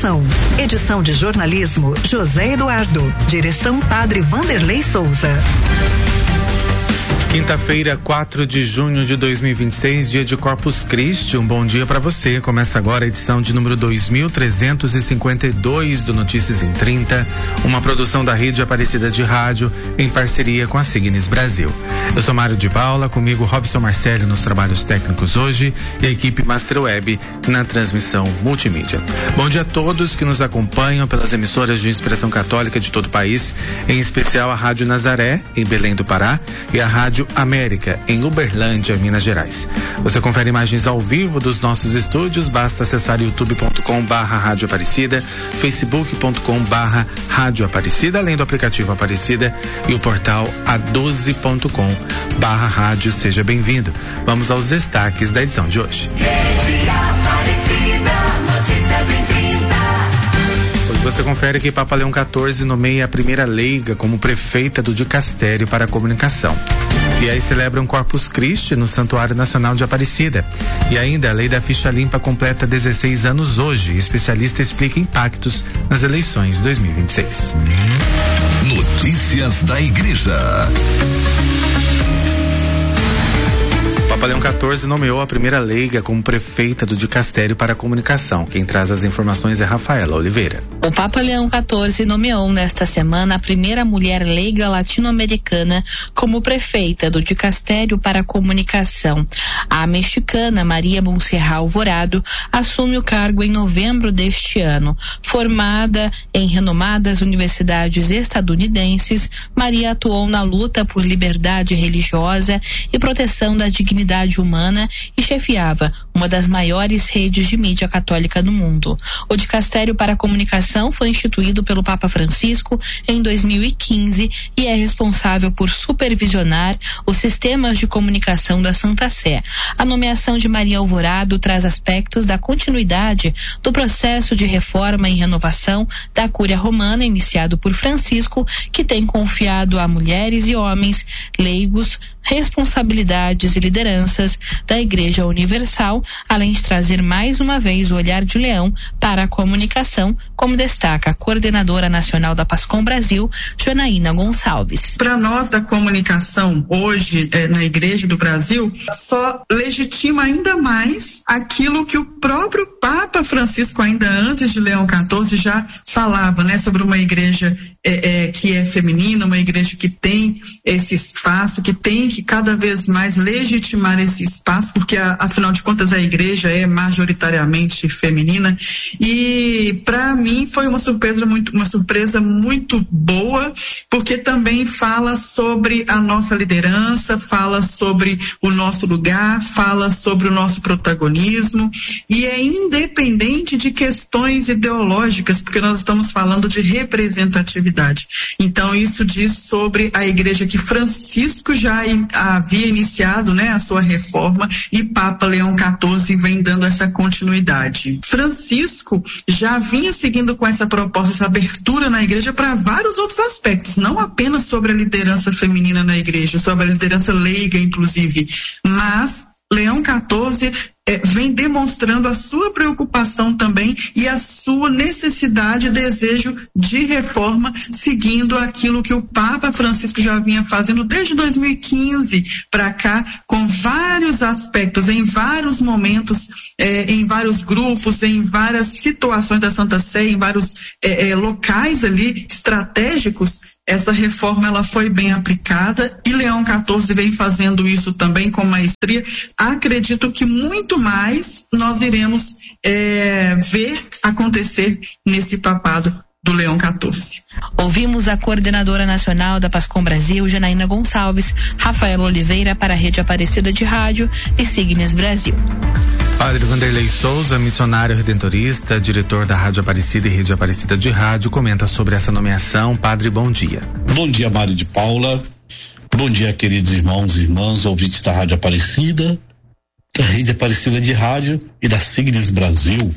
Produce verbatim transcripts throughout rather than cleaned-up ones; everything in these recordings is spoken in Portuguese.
Comunicação. Edição de jornalismo José Eduardo. Direção Padre Vanderlei Souza. Quinta-feira, quatro de junho de dois mil e vinte e seis, dia de Corpus Christi. Um bom dia para você. Começa agora a edição de número dois mil trezentos e cinquenta e dois do Notícias em trinta, uma produção da Rede Aparecida de Rádio em parceria com a Signes Brasil. Eu sou Mário de Paula, comigo Robson Marcelli nos trabalhos técnicos hoje e a equipe Master Web na transmissão multimídia. Bom dia a todos que nos acompanham pelas emissoras de Inspiração Católica de todo o país, em especial a Rádio Nazaré, em Belém do Pará, e a Rádio América, em Uberlândia, Minas Gerais. Você confere imagens ao vivo dos nossos estúdios, basta acessar youtube ponto com barra Rádio Aparecida, facebook ponto com barra Rádio Aparecida, além do aplicativo Aparecida e o portal a doze ponto com barra Rádio. Seja bem-vindo. Vamos aos destaques da edição de hoje. Rede Aparecida, notícias em trinta. Hoje você confere que Papa Leão quatorze nomeia a primeira leiga como prefeita do Dicastério para a Comunicação. Fiéis celebram Corpus Christi no Santuário Nacional de Aparecida. E ainda a lei da ficha limpa completa dezesseis anos hoje. Especialista explica impactos nas eleições dois mil e vinte e seis. Notícias da Igreja. Papa Leão quatorze nomeou a primeira leiga como prefeita do Dicastério para a Comunicação. Quem traz as informações é Rafaela Oliveira. O Papa Leão quatorze nomeou nesta semana a primeira mulher leiga latino-americana como prefeita do Dicastério para a Comunicação. A mexicana Maria Montserrat Alvorado assume o cargo em novembro deste ano. Formada em renomadas universidades estadunidenses, Maria atuou na luta por liberdade religiosa e proteção da dignidade humana e chefiava uma das maiores redes de mídia católica do mundo. O Dicastério para a Comunicação foi instituído pelo Papa Francisco em dois mil e quinze e é responsável por supervisionar os sistemas de comunicação da Santa Sé. A nomeação de Maria Alvorado traz aspectos da continuidade do processo de reforma e renovação da Cúria Romana iniciado por Francisco, que tem confiado a mulheres e homens leigos responsabilidades e lideranças da Igreja Universal, além de trazer mais uma vez o olhar de leão para a comunicação, como destaca a coordenadora nacional da Pascom Brasil, Janaína Gonçalves. Para nós da comunicação, hoje, eh, na Igreja do Brasil, só legitima ainda mais aquilo que o próprio Papa Francisco, ainda antes de Leão quatorze, já falava, né, sobre uma igreja eh, eh, que é feminina, uma igreja que tem esse espaço, que tem que cada vez mais legitimar esse espaço, porque a, afinal de contas a igreja é majoritariamente feminina. E para mim foi uma surpresa muito, uma surpresa muito boa, porque também fala sobre a nossa liderança, fala sobre o nosso lugar, fala sobre o nosso protagonismo, e é independente de questões ideológicas, porque nós estamos falando de representatividade. Então isso diz sobre a igreja que Francisco já havia iniciado, né, a sua reforma, e Papa Leão quatorze vem dando essa continuidade. Francisco já vinha seguindo com essa proposta, essa abertura na igreja para vários outros aspectos, não apenas sobre a liderança feminina na igreja, sobre a liderança leiga, inclusive, mas Leão quatorze É, vem demonstrando a sua preocupação também e a sua necessidade e desejo de reforma, seguindo aquilo que o Papa Francisco já vinha fazendo desde dois mil e quinze para cá, com vários aspectos, em vários momentos, é, em vários grupos, em várias situações da Santa Sé, em vários é, é, locais ali estratégicos. Essa reforma ela foi bem aplicada e Leão quatorze vem fazendo isso também com maestria. Acredito que muito mais nós iremos é, ver acontecer nesse papado do Leão quatorze. Ouvimos a coordenadora nacional da Pascom Brasil, Janaína Gonçalves, Rafaela Oliveira para a Rede Aparecida de Rádio e Signes Brasil. Padre Vanderlei Souza, missionário redentorista, diretor da Rádio Aparecida e Rede Aparecida de Rádio, comenta sobre essa nomeação. Padre, bom dia. Bom dia, Mário de Paula. Bom dia, queridos irmãos e irmãs, ouvintes da Rádio Aparecida, da Rede Aparecida de Rádio e da Signes Brasil.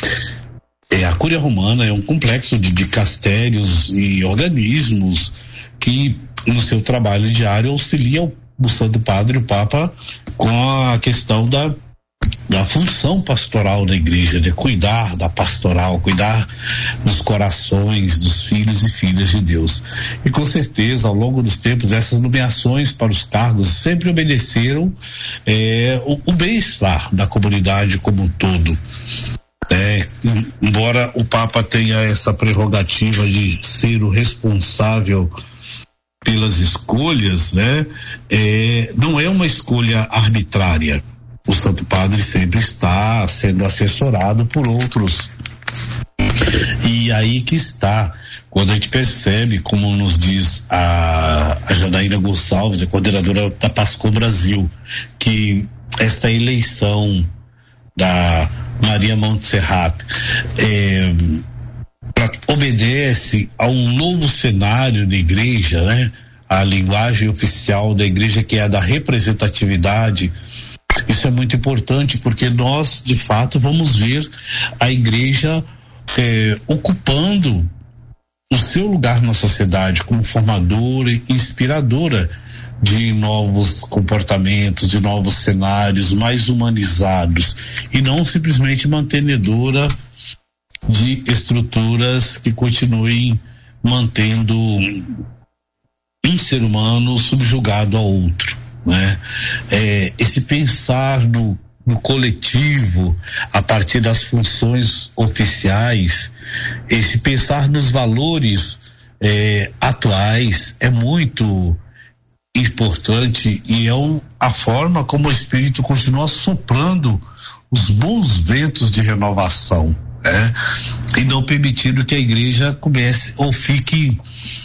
É, a Cúria Romana é um complexo de dicastérios e organismos que, no seu trabalho diário, auxilia o, o Santo Padre, o Papa, com a questão da da função pastoral da igreja, de cuidar da pastoral, cuidar dos corações dos filhos e filhas de Deus. E com certeza, ao longo dos tempos, essas nomeações para os cargos sempre obedeceram é, o, o bem-estar da comunidade como um todo. É, embora o Papa tenha essa prerrogativa de ser o responsável pelas escolhas, né? É, não é uma escolha arbitrária. O Santo Padre sempre está sendo assessorado por outros. E aí que está, quando a gente percebe, como nos diz a, a Janaína Gonçalves, a coordenadora da Pascom Brasil, que esta eleição da Maria Montserrat é, obedece a um novo cenário da igreja, né? A linguagem oficial da igreja, que é a da representatividade. Isso é muito importante, porque nós, de fato, vamos ver a igreja é, ocupando o seu lugar na sociedade como formadora e inspiradora de novos comportamentos, de novos cenários mais humanizados, e não simplesmente mantenedora de estruturas que continuem mantendo um ser humano subjugado a outro, né? É, esse pensar no, no coletivo a partir das funções oficiais, esse pensar nos valores é, atuais é muito importante, e é um, a forma como o Espírito continua soprando os bons ventos de renovação, né? E não permitindo que a igreja comece ou fique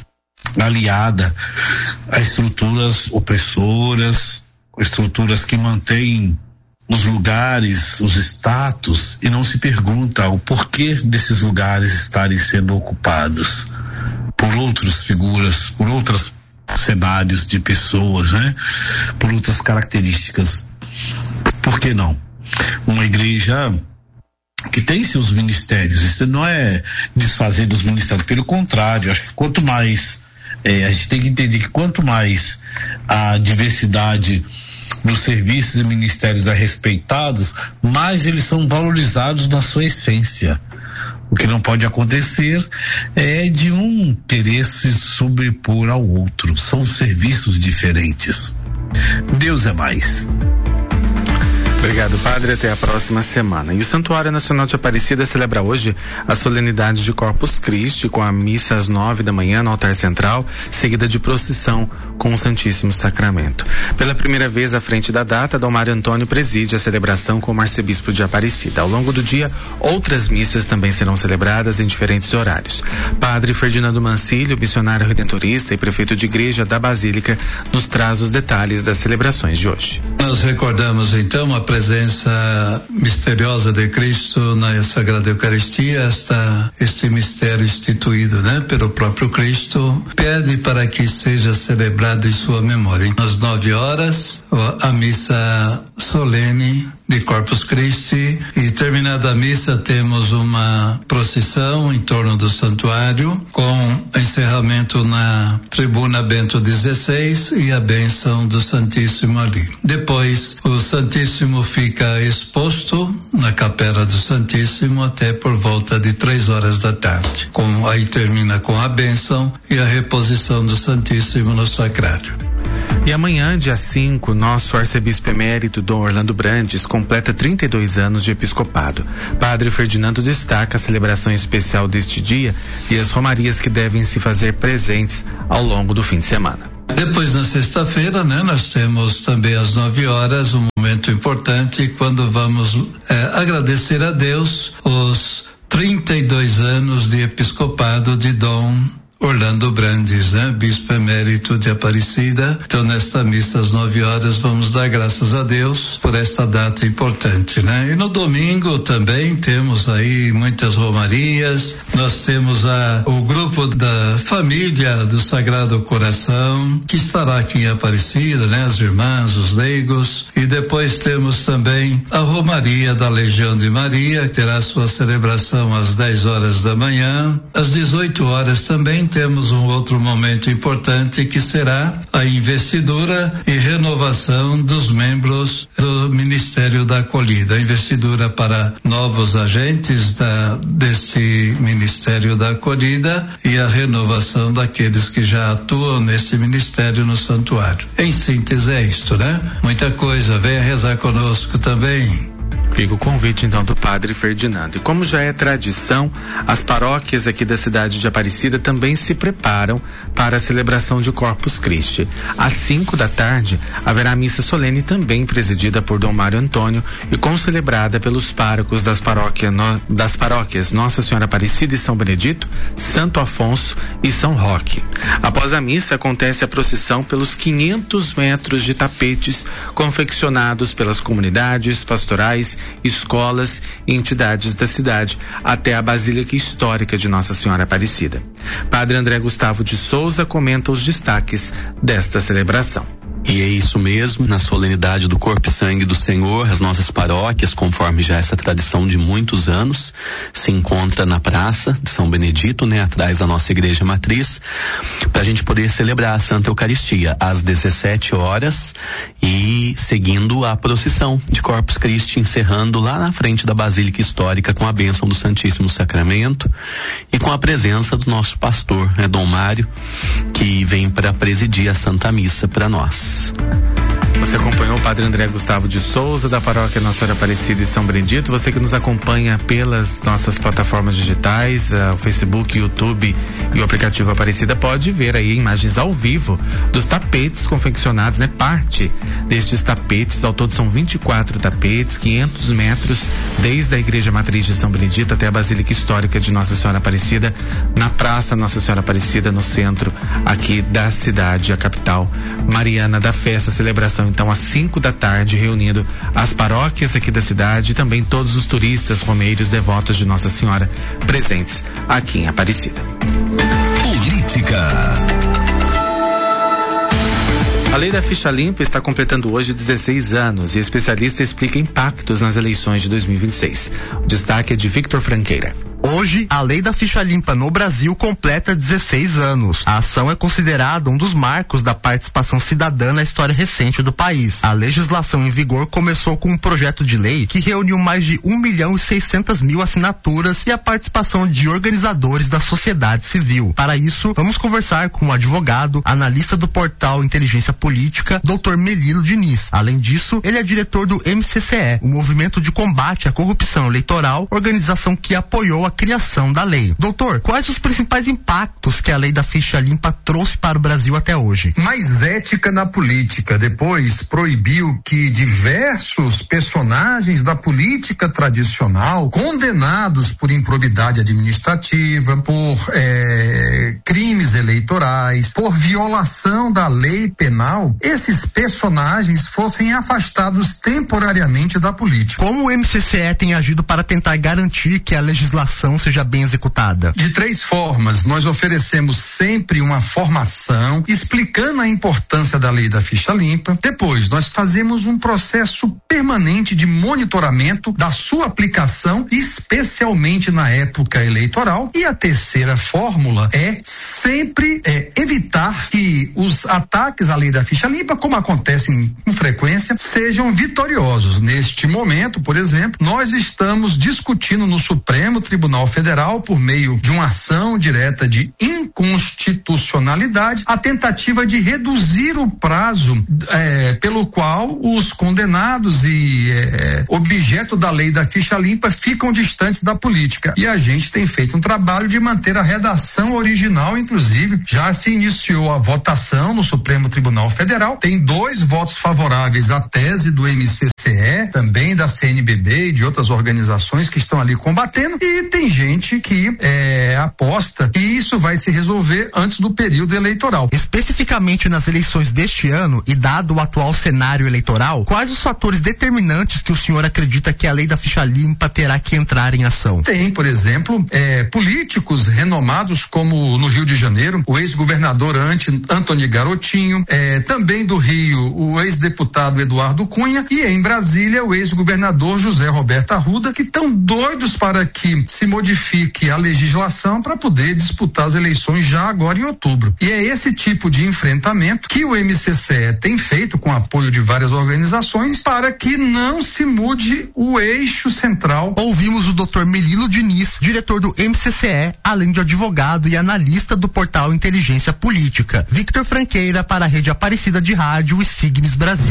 aliada a estruturas opressoras, estruturas que mantêm os lugares, os status, e não se pergunta o porquê desses lugares estarem sendo ocupados por outras figuras, por outros cenários de pessoas, né? Por outras características. Por que não? Uma igreja que tem seus ministérios, isso não é desfazer dos ministérios, pelo contrário, acho que quanto mais É, a gente tem que entender que quanto mais a diversidade dos serviços e ministérios é respeitados, mais eles são valorizados na sua essência. O que não pode acontecer é de um querer se sobrepor ao outro. São serviços diferentes. Deus é mais. Obrigado, Padre. Até a próxima semana. E o Santuário Nacional de Aparecida celebra hoje a solenidade de Corpus Christi, com a missa às nove da manhã no altar central, seguida de procissão com o Santíssimo Sacramento. Pela primeira vez à frente da data, Dom Mário Antônio preside a celebração como arcebispo de Aparecida. Ao longo do dia, outras missas também serão celebradas em diferentes horários. Padre Ferdinando Mancilio, missionário redentorista e prefeito de igreja da Basílica, nos traz os detalhes das celebrações de hoje. Nós recordamos então a presença misteriosa de Cristo na Sagrada Eucaristia, esta, este mistério instituído, né, pelo próprio Cristo, pede para que seja celebrado em sua memória. Às nove horas, a missa solene de Corpus Christi, e terminada a missa temos uma procissão em torno do santuário, com encerramento na tribuna Bento dezesseis e a bênção do Santíssimo ali. Depois o Santíssimo fica exposto na capela do Santíssimo até por volta de três horas da tarde. Com, aí termina com a bênção e a reposição do Santíssimo no sacrário. E amanhã, dia cinco, nosso arcebispo emérito, Dom Orlando Brandes, completa trinta e dois anos de episcopado. Padre Ferdinando destaca a celebração especial deste dia e as romarias que devem se fazer presentes ao longo do fim de semana. Depois, na sexta-feira, né, nós temos também às nove horas um momento importante, quando vamos eh, agradecer a Deus os trinta e dois anos de episcopado de Dom Orlando Brandes, né? Bispo emérito de Aparecida. Então, nesta missa às nove horas, vamos dar graças a Deus por esta data importante, né? E no domingo também temos aí muitas romarias. Nós temos a, o grupo da família do Sagrado Coração, que estará aqui em Aparecida, né? As irmãs, os leigos. E depois temos também a romaria da Legião de Maria, que terá sua celebração às dez horas da manhã. Às dezoito horas também temos um outro momento importante que será a investidura e renovação dos membros do Ministério da Acolhida. A investidura para novos agentes da, deste Ministério da Acolhida e a renovação daqueles que já atuam nesse ministério no santuário. Em síntese é isto, né? Muita coisa, venha rezar conosco também. Fica o convite então do Padre Ferdinando. E como já é tradição, as paróquias aqui da cidade de Aparecida também se preparam para a celebração de Corpus Christi. Às cinco da tarde haverá missa solene também presidida por Dom Mário Antônio e concelebrada pelos párocos das paróquias, no, das paróquias Nossa Senhora Aparecida e São Benedito, Santo Afonso e São Roque. Após a missa acontece a procissão pelos quinhentos metros de tapetes confeccionados pelas comunidades pastorais, escolas e entidades da cidade até a Basílica Histórica de Nossa Senhora Aparecida. Padre André Gustavo de Souza comenta os destaques desta celebração. E é isso mesmo, na solenidade do Corpo e Sangue do Senhor, as nossas paróquias, conforme já essa tradição de muitos anos, se encontra na Praça de São Benedito, né, atrás da nossa igreja matriz, para a gente poder celebrar a Santa Eucaristia às dezessete horas e seguindo a procissão de Corpus Christi, encerrando lá na frente da Basílica Histórica com a bênção do Santíssimo Sacramento e com a presença do nosso pastor, né, Dom Mário, que vem para presidir a Santa Missa para nós. Você acompanhou o Padre André Gustavo de Souza, da Paróquia Nossa Senhora Aparecida e São Benedito. Você que nos acompanha pelas nossas plataformas digitais, uh, o Facebook, YouTube e o aplicativo Aparecida, pode ver aí imagens ao vivo dos tapetes confeccionados, né? Parte destes tapetes, ao todo são vinte e quatro tapetes, quinhentos metros, desde a Igreja Matriz de São Benedito até a Basílica Histórica de Nossa Senhora Aparecida, na Praça Nossa Senhora Aparecida, no centro aqui da cidade, a capital mariana da festa, celebração então às cinco da tarde, reunindo as paróquias aqui da cidade e também todos os turistas, romeiros, devotos de Nossa Senhora presentes aqui em Aparecida. Política. A lei da ficha limpa está completando hoje dezesseis anos e especialista explica impactos nas eleições de dois mil e vinte e seis. O destaque é de Victor Franqueira. Hoje, a lei da ficha limpa no Brasil completa dezesseis anos. A ação é considerada um dos marcos da participação cidadã na história recente do país. A legislação em vigor começou com um projeto de lei que reuniu mais de um milhão e seiscentas mil assinaturas e a participação de organizadores da sociedade civil. Para isso, vamos conversar com o advogado, analista do portal Inteligência Política, doutor Melilo Diniz. Além disso, ele é diretor do M C C E, o Movimento de Combate à Corrupção Eleitoral, organização que apoiou a criação da lei. Doutor, quais os principais impactos que a lei da ficha limpa trouxe para o Brasil até hoje? Mais ética na política. Depois proibiu que diversos personagens da política tradicional, condenados por improbidade administrativa, por é, crimes eleitorais, por violação da lei penal, esses personagens fossem afastados temporariamente da política. Como o M C C E tem agido para tentar garantir que a legislação seja bem executada? De três formas. Nós oferecemos sempre uma formação explicando a importância da lei da ficha limpa. Depois, nós fazemos um processo permanente de monitoramento da sua aplicação, especialmente na época eleitoral. E a terceira fórmula é sempre é, evitar que os ataques à lei da ficha limpa, como acontecem com frequência, sejam vitoriosos. Neste momento, por exemplo, nós estamos discutindo no Supremo Tribunal Federal, por meio de uma ação direta de inconstitucionalidade, a tentativa de reduzir o prazo é, pelo qual os condenados e é, objeto da lei da ficha limpa ficam distantes da política. E a gente tem feito um trabalho de manter a redação original, inclusive já se iniciou a votação no Supremo Tribunal Federal, tem dois votos favoráveis à tese do M C C E, também da C N B B e de outras organizações que estão ali combatendo, e tem gente que é, aposta que isso vai se resolver antes do período eleitoral. Especificamente nas eleições deste ano e dado o atual cenário eleitoral, quais os fatores determinantes que o senhor acredita que a lei da ficha limpa terá que entrar em ação? Tem, por exemplo, é, políticos renomados como no Rio de Janeiro, o ex-governador Antony Garotinho, é, também do Rio, o ex-deputado Eduardo Cunha, e em Brasília, o ex-governador José Roberto Arruda, que estão doidos para que se se modifique a legislação para poder disputar as eleições já agora em outubro. E é esse tipo de enfrentamento que o M C C E tem feito com apoio de várias organizações para que não se mude o eixo central. Ouvimos o doutor Melilo Diniz, diretor do M C C E, além de advogado e analista do portal Inteligência Política. Victor Franqueira para a Rede Aparecida de Rádio e Signes Brasil.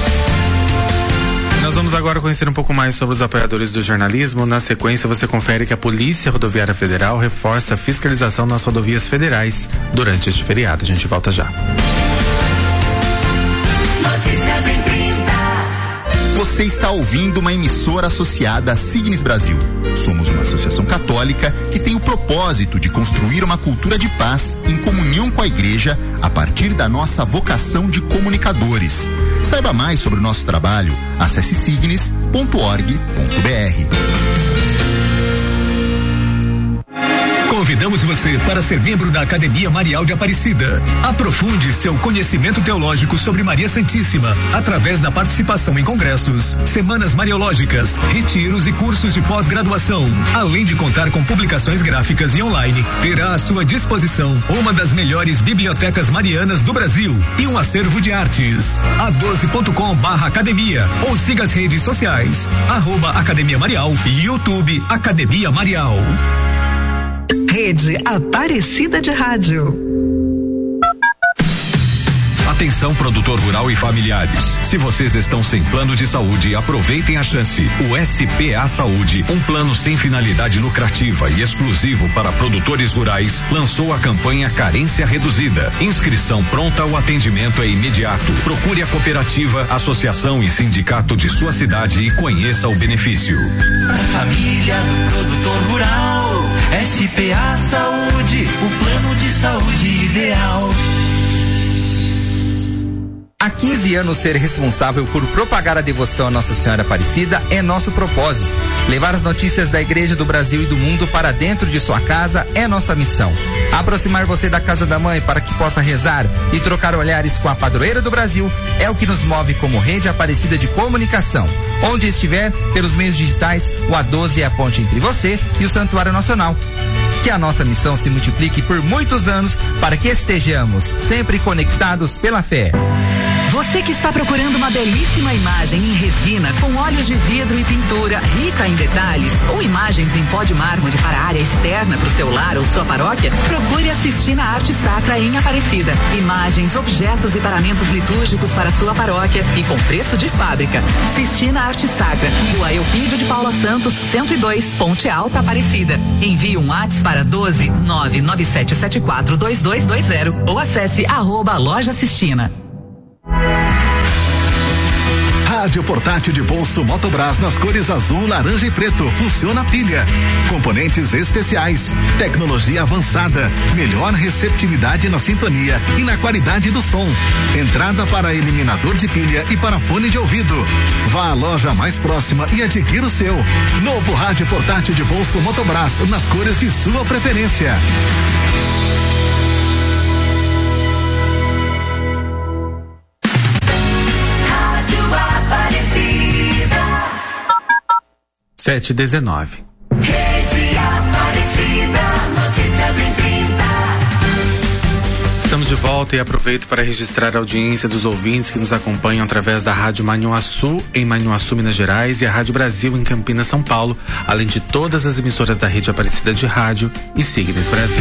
Nós vamos agora conhecer um pouco mais sobre os apoiadores do jornalismo. Na sequência, você confere que a Polícia Rodoviária Federal reforça a fiscalização nas rodovias federais durante este feriado. A gente volta já. Notícias em trinta. Você está ouvindo uma emissora associada à Signes Brasil. Somos uma associação católica que tem o propósito de construir uma cultura de paz em comunhão com a igreja a partir da nossa vocação de comunicadores. Saiba mais sobre o nosso trabalho, acesse signes ponto org ponto br. Convidamos você para ser membro da Academia Marial de Aparecida. Aprofunde seu conhecimento teológico sobre Maria Santíssima através da participação em congressos, semanas mariológicas, retiros e cursos de pós-graduação. Além de contar com publicações gráficas e online, terá à sua disposição uma das melhores bibliotecas marianas do Brasil e um acervo de artes. a doze ponto com barra academia ou siga as redes sociais, arroba Academia Marial e YouTube Academia Marial. Rede Aparecida de Rádio. Atenção, produtor rural e familiares. Se vocês estão sem plano de saúde, aproveitem a chance. O S P A Saúde, um plano sem finalidade lucrativa e exclusivo para produtores rurais, lançou a campanha Carência Reduzida. Inscrição pronta, ao atendimento é imediato. Procure a cooperativa, associação e sindicato de sua cidade e conheça o benefício. Para a família do produtor rural, S P A Saúde, o plano de saúde ideal. Há quinze anos, ser responsável por propagar a devoção a Nossa Senhora Aparecida é nosso propósito. Levar as notícias da Igreja do Brasil e do mundo para dentro de sua casa é nossa missão. Aproximar você da casa da mãe para que possa rezar e trocar olhares com a padroeira do Brasil é o que nos move como Rede Aparecida de Comunicação. Onde estiver, pelos meios digitais, o A doze é a ponte entre você e o Santuário Nacional. Que a nossa missão se multiplique por muitos anos para que estejamos sempre conectados pela fé. Você que está procurando uma belíssima imagem em resina com óleos de vidro e pintura rica em detalhes ou imagens em pó de mármore para a área externa para o seu lar ou sua paróquia, procure assistir na Arte Sacra em Aparecida. Imagens, objetos e paramentos litúrgicos para a sua paróquia e com preço de fábrica. Assistir na Arte Sacra, Rua Eupídio de Paula Santos, cento e dois, Ponte Alta, Aparecida. Envie um WhatsApp para doze nove nove sete sete quatro dois dois dois zero ou acesse arroba Loja Sistina. Rádio portátil de bolso Motobras nas cores azul, laranja e preto. Funciona a pilha. Componentes especiais. Tecnologia avançada. Melhor receptividade na sintonia e na qualidade do som. Entrada para eliminador de pilha e para fone de ouvido. Vá à loja mais próxima e adquira o seu. Novo rádio portátil de bolso Motobras nas cores de sua preferência. sete e dezenove. Rede Aparecida, notícias em trinta. Estamos de volta e aproveito para registrar a audiência dos ouvintes que nos acompanham através da Rádio Manhuaçu, em Manhuaçu, Minas Gerais, e a Rádio Brasil, em Campinas, São Paulo, além de todas as emissoras da Rede Aparecida de Rádio e Signes Brasil.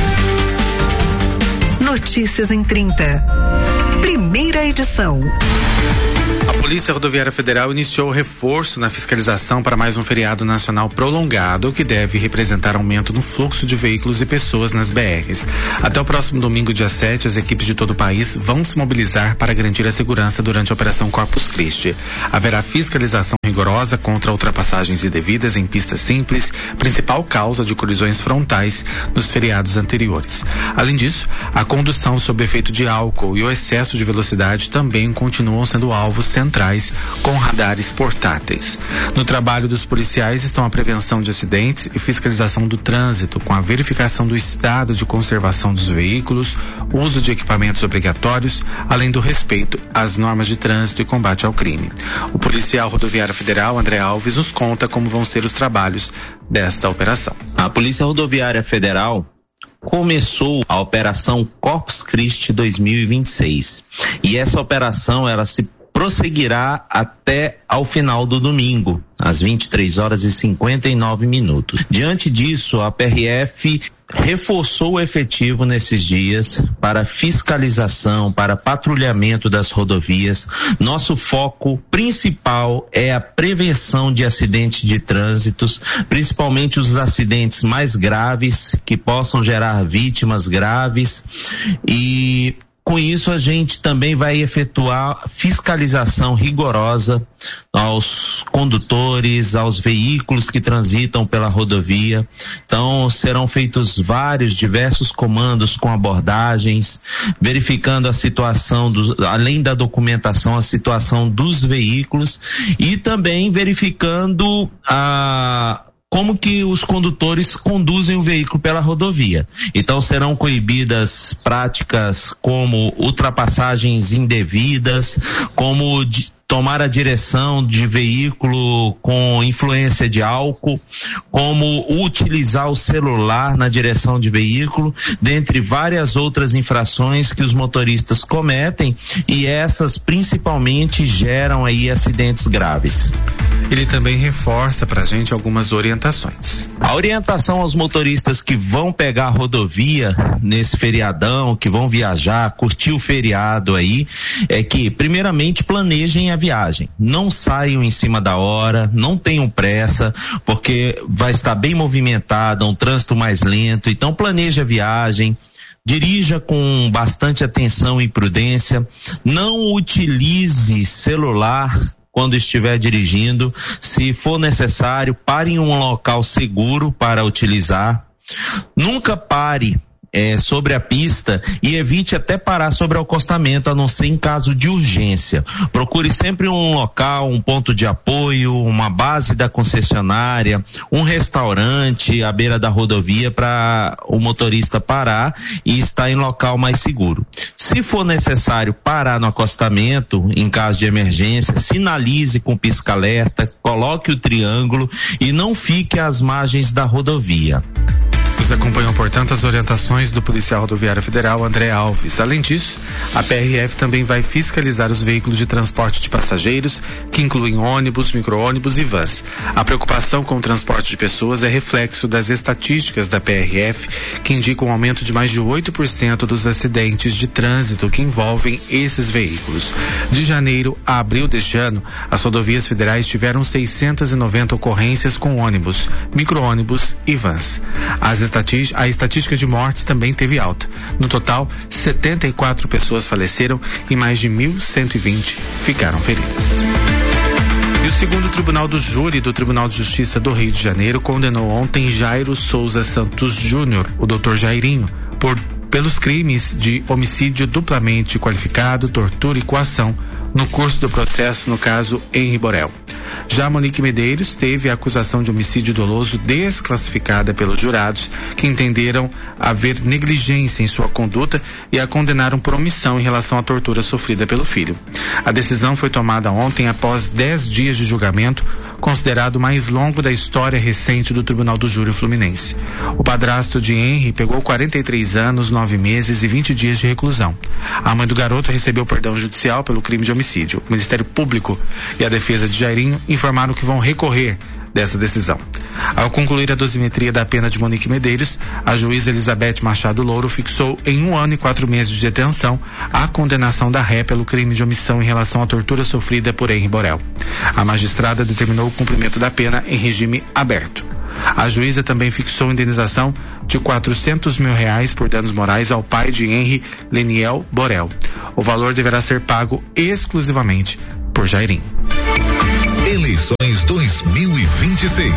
Notícias em trinta. Primeira edição. A Polícia Rodoviária Federal iniciou reforço na fiscalização para mais um feriado nacional prolongado, o que deve representar aumento no fluxo de veículos e pessoas nas B Rs. Até o próximo domingo, dia sete, as equipes de todo o país vão se mobilizar para garantir a segurança durante a Operação Corpus Christi. Haverá fiscalização rigorosa contra ultrapassagens indevidas em pistas simples, principal causa de colisões frontais nos feriados anteriores. Além disso, a condução sob efeito de álcool e o excesso de velocidade também continuam sendo alvos centrais com radares portáteis. No trabalho dos policiais estão a prevenção de acidentes e fiscalização do trânsito, com a verificação do estado de conservação dos veículos, uso de equipamentos obrigatórios, além do respeito às normas de trânsito e combate ao crime. O policial rodoviário federal, André Alves, nos conta como vão ser os trabalhos desta operação. A Polícia Rodoviária Federal começou a Operação Corpus Christi dois mil e vinte e seis. E essa operação, ela se prosseguirá até ao final do domingo, às vinte e três horas e cinquenta e nove minutos. Diante disso, a P R F reforçou o efetivo nesses dias para fiscalização, para patrulhamento das rodovias. Nosso foco principal é a prevenção de acidentes de trânsitos, principalmente os acidentes mais graves, que possam gerar vítimas graves, e com isso a gente também vai efetuar fiscalização rigorosa aos condutores, aos veículos que transitam pela rodovia. Então serão feitos vários, diversos comandos com abordagens, verificando a situação dos, além da documentação, a situação dos veículos, e também verificando a como que os condutores conduzem o veículo pela rodovia. Então serão coibidas práticas como ultrapassagens indevidas, como de tomar a direção de veículo com influência de álcool, como utilizar o celular na direção de veículo, dentre várias outras infrações que os motoristas cometem, e essas principalmente geram aí acidentes graves. Ele também reforça pra gente algumas orientações. A orientação aos motoristas que vão pegar a rodovia nesse feriadão, que vão viajar, curtir o feriado aí, é que primeiramente planejem a viagem. Não saiam em cima da hora, não tenham pressa, porque vai estar bem movimentada, um trânsito mais lento. Então planeje a viagem, dirija com bastante atenção e prudência, não utilize celular quando estiver dirigindo. Se for necessário, pare em um local seguro para utilizar. Nunca pare É, sobre a pista, e evite até parar sobre o acostamento, a não ser em caso de urgência. Procure sempre um local, um ponto de apoio, uma base da concessionária, um restaurante à beira da rodovia para o motorista parar e estar em local mais seguro. Se for necessário parar no acostamento, em caso de emergência, sinalize com pisca-alerta, coloque o triângulo e não fique às margens da rodovia. Você acompanhou, portanto, as orientações do policial rodoviário federal André Alves. Além disso, a P R F também vai fiscalizar os veículos de transporte de passageiros, que incluem ônibus, micro-ônibus e vans. A preocupação com o transporte de pessoas é reflexo das estatísticas da P R F, que indicam um aumento de mais de oito por cento dos acidentes de trânsito que envolvem esses veículos. De janeiro a abril deste ano, as rodovias federais tiveram seiscentas e noventa ocorrências com ônibus, micro-ônibus e vans. As A estatística de mortes também teve alta. No total, setenta e quatro pessoas faleceram e mais de mil cento e vinte ficaram feridas. E o segundo Tribunal do Júri do Tribunal de Justiça do Rio de Janeiro condenou ontem Jairo Souza Santos Júnior, o doutor Jairinho, por pelos crimes de homicídio duplamente qualificado, tortura e coação no curso do processo no caso Henri Borel. Já Monique Medeiros teve a acusação de homicídio doloso desclassificada pelos jurados, que entenderam haver negligência em sua conduta e a condenaram por omissão em relação à tortura sofrida pelo filho. A decisão foi tomada ontem após dez dias de julgamento, considerado o mais longo da história recente do Tribunal do Júri Fluminense. O padrasto de Henri pegou quarenta e três anos, nove meses e vinte dias de reclusão. A mãe do garoto recebeu perdão judicial pelo crime de homicídio. O Ministério Público e a defesa de Jairinho informaram que vão recorrer dessa decisão. Ao concluir a dosimetria da pena de Monique Medeiros, a juíza Elizabeth Machado Louro fixou em um ano e quatro meses de detenção a condenação da ré pelo crime de omissão em relação à tortura sofrida por Henri Borel. A magistrada determinou o cumprimento da pena em regime aberto. A juíza também fixou indenização de quatrocentos mil reais por danos morais ao pai de Henri, Leniel Borel. O valor deverá ser pago exclusivamente por Jairinho. Eleições dois mil e vinte e seis.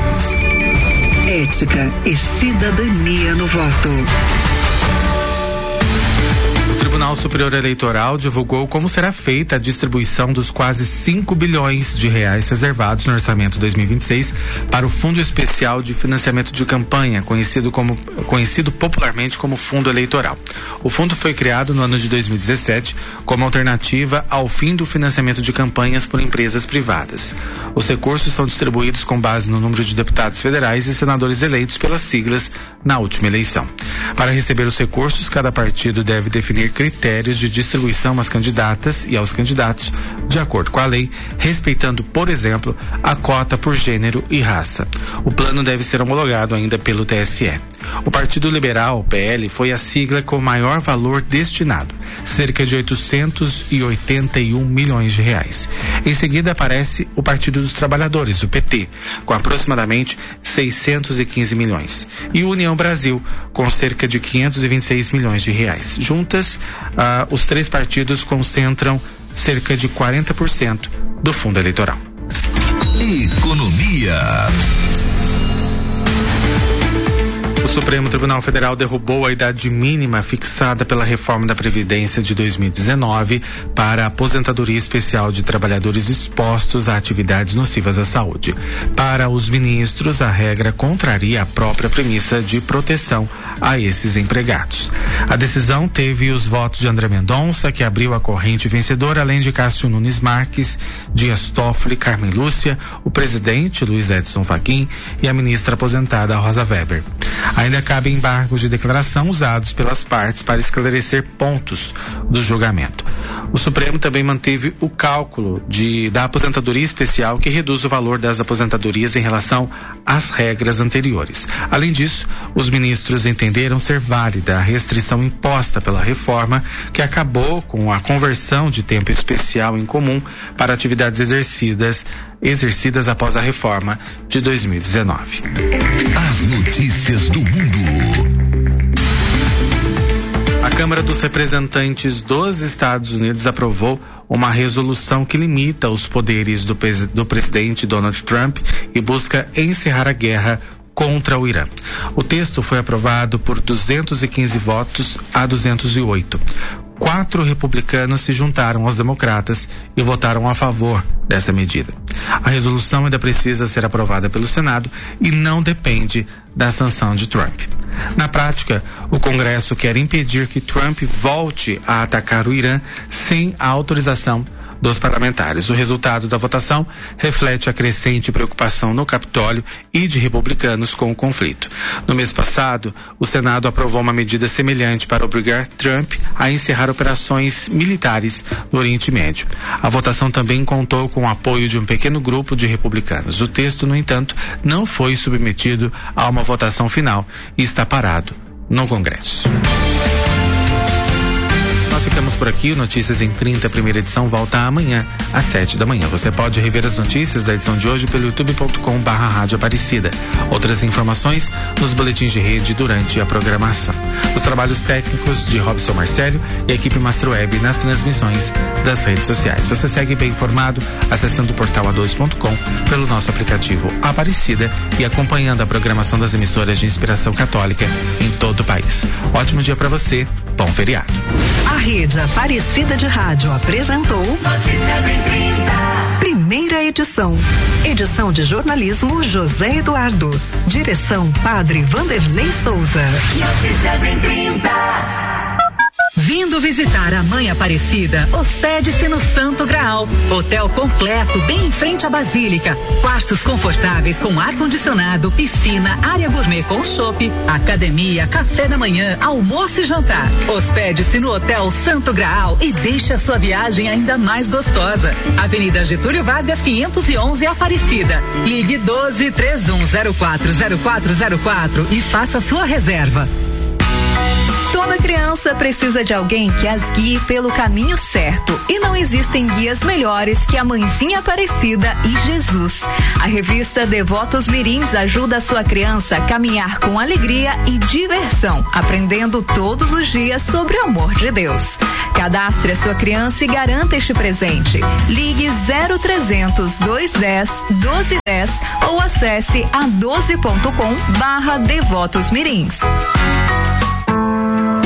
Ética e cidadania no voto. O Tribunal Tribunal Superior Eleitoral divulgou como será feita a distribuição dos quase cinco bilhões de reais reservados no orçamento dois mil e vinte e seis para o Fundo Especial de Financiamento de Campanha, conhecido como conhecido popularmente como Fundo Eleitoral. O fundo foi criado no ano de dois mil e dezessete como alternativa ao fim do financiamento de campanhas por empresas privadas. Os recursos são distribuídos com base no número de deputados federais e senadores eleitos pelas siglas na última eleição. Para receber os recursos, cada partido deve definir critérios de distribuição às candidatas e aos candidatos, de acordo com a lei, respeitando, por exemplo, a cota por gênero e raça. O plano deve ser homologado ainda pelo T S E. O Partido Liberal, P L, foi a sigla com maior valor destinado, cerca de oitocentos e oitenta e um milhões de reais. Em seguida aparece o Partido dos Trabalhadores, o P T, com aproximadamente seiscentos e quinze milhões, e o União Brasil, com cerca de quinhentos e vinte e seis milhões de reais. Juntas, ah, os três partidos concentram cerca de quarenta por cento do fundo eleitoral. Economia. O Supremo Tribunal Federal derrubou a idade mínima fixada pela reforma da Previdência de dois mil e dezenove para a aposentadoria especial de trabalhadores expostos a atividades nocivas à saúde. Para os ministros, a regra contraria a própria premissa de proteção a esses empregados. A decisão teve os votos de André Mendonça, que abriu a corrente vencedora, além de Cássio Nunes Marques, Dias Toffoli, Carmen Lúcia, o presidente Luiz Edson Fachin e a ministra aposentada Rosa Weber. Ainda cabe embargos de declaração usados pelas partes para esclarecer pontos do julgamento. O Supremo também manteve o cálculo de, da aposentadoria especial, que reduz o valor das aposentadorias em relação às regras anteriores. Além disso, os ministros entenderam ser válida a restrição imposta pela reforma, que acabou com a conversão de tempo especial em comum para atividades exercidas exercidas após a reforma de dois mil e dezenove. As notícias do mundo. A Câmara dos Representantes dos Estados Unidos aprovou uma resolução que limita os poderes do, do presidente Donald Trump e busca encerrar a guerra contra o Irã. O texto foi aprovado por duzentos e quinze votos a duzentos e oito. Quatro republicanos se juntaram aos democratas e votaram a favor dessa medida. A resolução ainda precisa ser aprovada pelo Senado e não depende da sanção de Trump. Na prática, o Congresso quer impedir que Trump volte a atacar o Irã sem a autorização dos parlamentares. O resultado da votação reflete a crescente preocupação no Capitólio e de republicanos com o conflito. No mês passado, o Senado aprovou uma medida semelhante para obrigar Trump a encerrar operações militares no Oriente Médio. A votação também contou com o apoio de um pequeno grupo de republicanos. O texto, no entanto, não foi submetido a uma votação final e está parado no Congresso. Nós ficamos por aqui. O Notícias em trinta, primeira edição, volta amanhã às sete da manhã. Você pode rever as notícias da edição de hoje pelo youtube ponto com barra rádio Aparecida. Outras informações nos boletins de rede durante a programação. Os trabalhos técnicos de Robson Marcelo e a equipe Master Web nas transmissões das redes sociais. Você segue bem informado acessando o portal a dois ponto com, pelo nosso aplicativo Aparecida e acompanhando a programação das emissoras de inspiração católica em todo o país. Ótimo dia para você. Bom feriado. A Rede Aparecida de Rádio apresentou Notícias em trinta. Primeira edição. Edição de jornalismo José Eduardo. Direção Padre Vanderlei Souza. Notícias em trinta. Vindo visitar a Mãe Aparecida, hospede-se no Santo Graal. Hotel completo, bem em frente à Basílica. Quartos confortáveis com ar-condicionado, piscina, área gourmet com chopp, academia, café da manhã, almoço e jantar. Hospede-se no Hotel Santo Graal e deixe a sua viagem ainda mais gostosa. Avenida Getúlio Vargas, quinhentos e onze, Aparecida. Ligue doze, três um zero quatro, zero quatro zero quatro e faça sua reserva. Toda criança precisa de alguém que as guie pelo caminho certo. E não existem guias melhores que a Mãezinha Aparecida e Jesus. A revista Devotos Mirins ajuda a sua criança a caminhar com alegria e diversão, aprendendo todos os dias sobre o amor de Deus. Cadastre a sua criança e garanta este presente. Ligue zero trezentos, duzentos e dez, doze dez ou acesse a doze ponto com barra Devotos Mirins.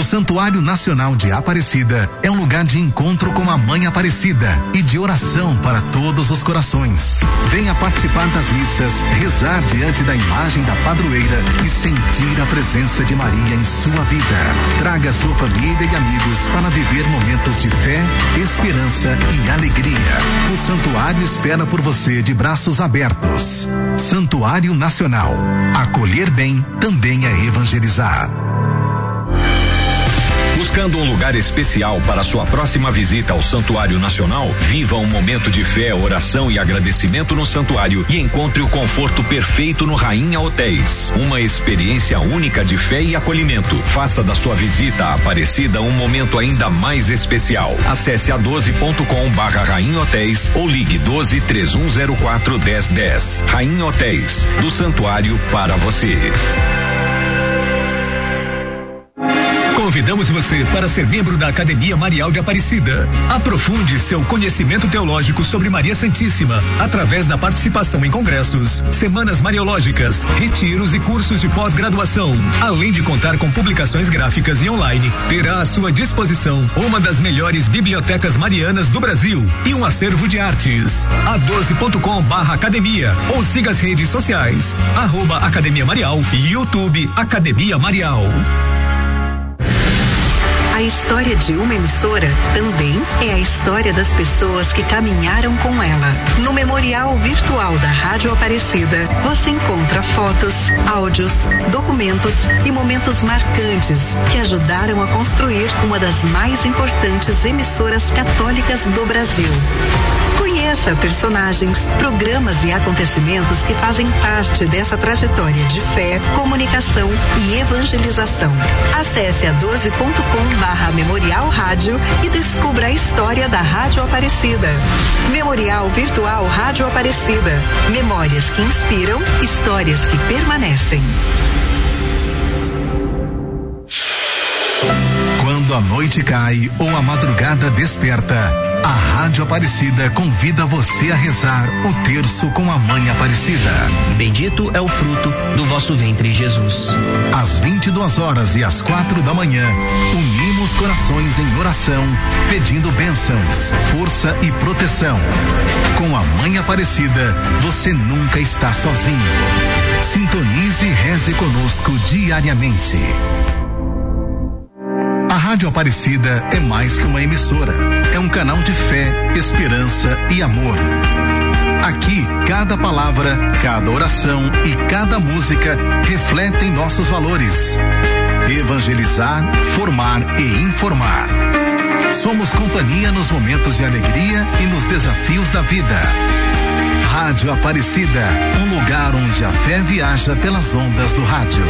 Santuário Nacional de Aparecida é um lugar de encontro com a Mãe Aparecida e de oração para todos os corações. Venha participar das missas, rezar diante da imagem da padroeira e sentir a presença de Maria em sua vida. Traga sua família e amigos para viver momentos de fé, esperança e alegria. O santuário espera por você de braços abertos. Santuário Nacional. Acolher bem também é evangelizar. Buscando um lugar especial para sua próxima visita ao Santuário Nacional? Viva um momento de fé, oração e agradecimento no santuário e encontre o conforto perfeito no Rainha Hotéis. Uma experiência única de fé e acolhimento. Faça da sua visita à Aparecida um momento ainda mais especial. Acesse a doze ponto com barra Rainha Hotéis ou ligue doze, três um zero quatro, dez dez. Rainha Hotéis, do santuário para você. Convidamos você para ser membro da Academia Marial de Aparecida. Aprofunde seu conhecimento teológico sobre Maria Santíssima através da participação em congressos, semanas mariológicas, retiros e cursos de pós-graduação. Além de contar com publicações gráficas e online, terá à sua disposição uma das melhores bibliotecas marianas do Brasil e um acervo de artes. A doze ponto com barra academia ou siga as redes sociais, arroba Academia Marial e YouTube Academia Marial. A história de uma emissora também é a história das pessoas que caminharam com ela. No Memorial Virtual da Rádio Aparecida, você encontra fotos, áudios, documentos e momentos marcantes que ajudaram a construir uma das mais importantes emissoras católicas do Brasil. Conheça personagens, programas e acontecimentos que fazem parte dessa trajetória de fé, comunicação e evangelização. Acesse a doze ponto com barra Memorial Rádio e descubra a história da Rádio Aparecida. Memorial Virtual Rádio Aparecida. Memórias que inspiram, histórias que permanecem. Quando a noite cai ou a madrugada desperta, a Rádio Aparecida convida você a rezar o terço com a Mãe Aparecida. Bendito é o fruto do vosso ventre, Jesus. Às vinte e duas horas e às quatro da manhã, unimos corações em oração, pedindo bênçãos, força e proteção. Com a Mãe Aparecida, você nunca está sozinho. Sintonize e reze conosco diariamente. A Rádio Aparecida é mais que uma emissora. É um canal de fé, esperança e amor. Aqui, cada palavra, cada oração e cada música refletem nossos valores. Evangelizar, formar e informar. Somos companhia nos momentos de alegria e nos desafios da vida. Rádio Aparecida, um lugar onde a fé viaja pelas ondas do rádio.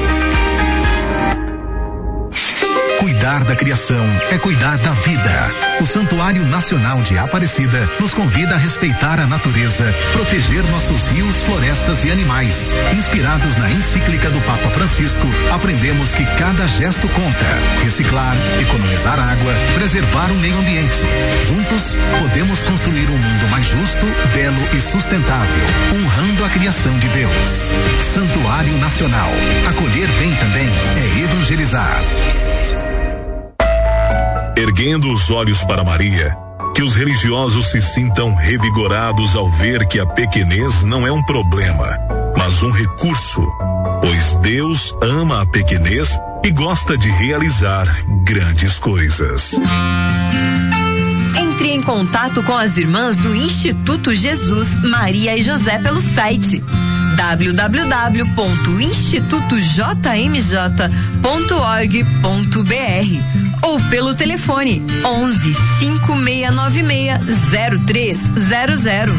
Cuidar da criação é cuidar da vida. O Santuário Nacional de Aparecida nos convida a respeitar a natureza, proteger nossos rios, florestas e animais. Inspirados na encíclica do Papa Francisco, aprendemos que cada gesto conta. Reciclar, economizar água, preservar o meio ambiente. Juntos, podemos construir um mundo mais justo, belo e sustentável, honrando a criação de Deus. Santuário Nacional. Acolher bem também é evangelizar. Erguendo os olhos para Maria, que os religiosos se sintam revigorados ao ver que a pequenez não é um problema, mas um recurso, pois Deus ama a pequenez e gosta de realizar grandes coisas. Entre em contato com as irmãs do Instituto Jesus, Maria e José pelo site w w w ponto instituto j m j ponto org ponto b r ou pelo telefone onze, cinco seis nove seis, zero três zero zero.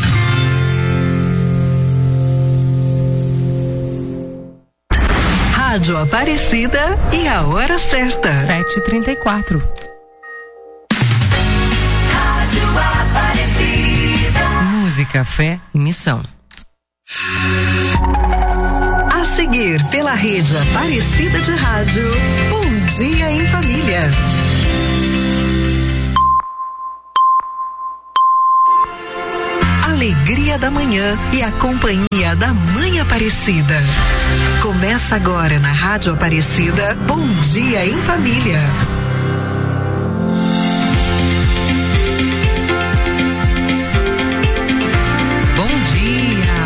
Rádio Aparecida e a hora certa. sete e trinta e quatro. Rádio Aparecida. Música, fé e missão. A seguir, pela rede Aparecida de Rádio, Bom Dia em Família. alegria da manhã e a companhia da Mãe Aparecida. Começa agora na Rádio Aparecida, Bom Dia em Família. Bom dia.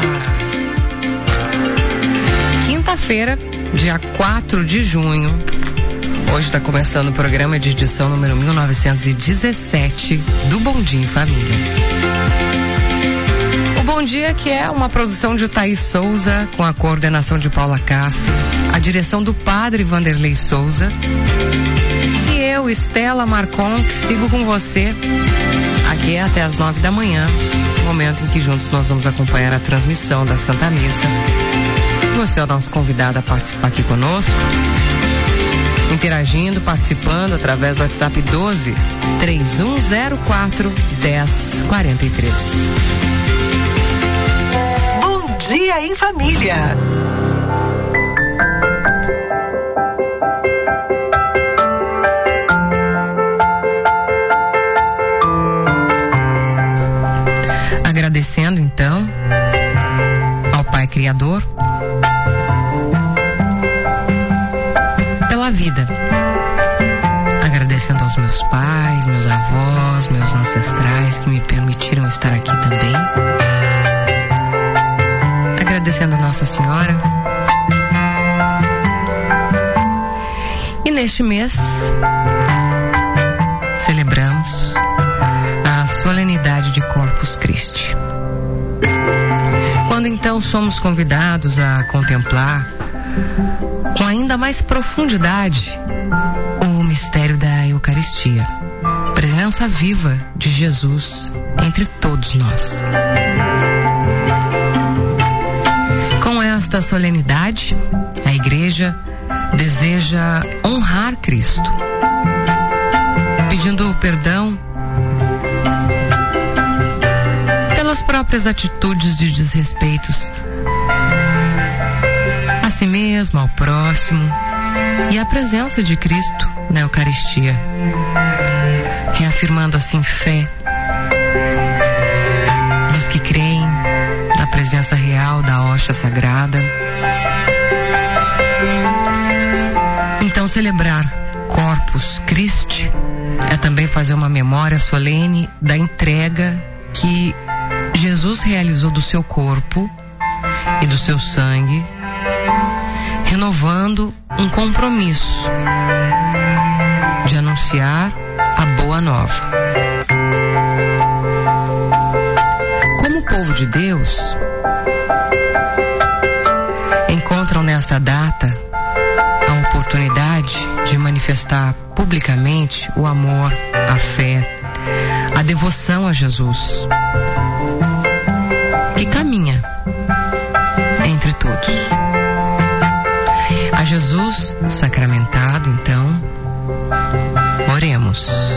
Quinta-feira, dia quatro de junho. Hoje está começando o programa de edição número mil novecentos e dezessete do Bom Dia em Família. O Bom Dia, que é uma produção de Thaís Souza, com a coordenação de Paula Castro, a direção do Padre Vanderlei Souza, e eu, Estela Marcon, que sigo com você aqui até as nove da manhã, momento em que juntos nós vamos acompanhar a transmissão da Santa Missa. Você é o nosso convidado a participar aqui conosco, interagindo, participando através do WhatsApp doze, três um zero quatro, dez quarenta e três. Bom Dia em Família. Agradecendo então ao Pai Criador pela vida, agradecendo aos meus pais, meus avós, meus ancestrais que me permitiram estar aqui também, agradecendo a Nossa Senhora. E neste mês celebramos a solenidade de Corpus Christi, quando então somos convidados a contemplar com ainda mais profundidade o mistério da Eucaristia, presença viva de Jesus entre todos nós. Com esta solenidade, a Igreja deseja honrar Cristo, pedindo perdão pelas próprias atitudes de desrespeitos a si mesmo, ao próximo, e a presença de Cristo na Eucaristia, reafirmando assim fé dos que creem na presença real da hóstia sagrada. Então, celebrar Corpus Christi é também fazer uma memória solene da entrega que Jesus realizou do seu corpo e do seu sangue, renovando um compromisso de anunciar a boa nova. Como povo de Deus, encontram nesta data a oportunidade de manifestar publicamente o amor, a fé, a devoção a Jesus, que caminha entre todos. A Jesus sacramentado, então, oremos.